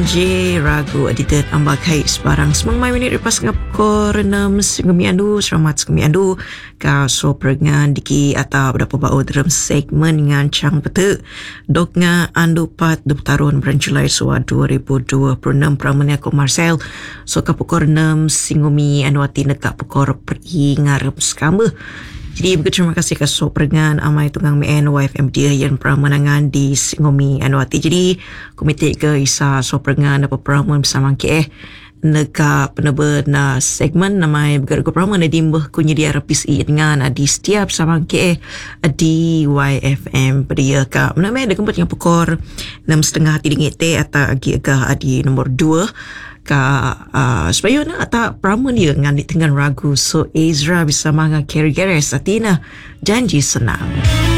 J ragu edited ambak hai sebarang semang mai minit lepas ngapkor 6 sengemi andu selamat sengemi andu ka so perengan diki atau berapa bau dalam segmen ngancang pete dok nga andu pat deptarun bulan Julai suwa 2026 pramanya ko Marcel so ka pukor 6 sengemi andu ati nekak pukor peri ngarep skamba. Jadi begitu terima kasih ke so perengan amai tunggang MN YFM dia yang peramenangan di Singomi Anuati. Jadi komite ke isa so perengan apa peraman bersama ke nega penebut na segmen namai begitu ke peraman di mbah kunya dia RPC dengan di setiap sama ke di YFM dia ka menamai ada kempat yang pukor 6.30 tinggi atau agak di nombor 2 ka supaya nak tak peraman dia dengan ragu so Ezra bisa manga Kerry Gares atina janji senang.